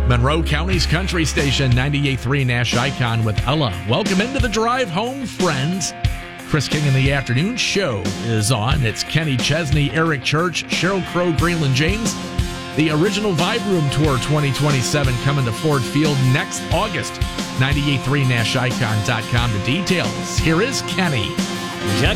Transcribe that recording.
Monroe County's country station, 98.3 Nash Icon with Ella. Welcome into the drive home, friends. Chris King in the Afternoon Show is on. It's Kenny Chesney, Eric Church, Cheryl Crow, Greenland James. The Original Vibe Room Tour 2027 coming to Ford Field next August. 98.3NashIcon.com. The details. Here is Kenny. Jack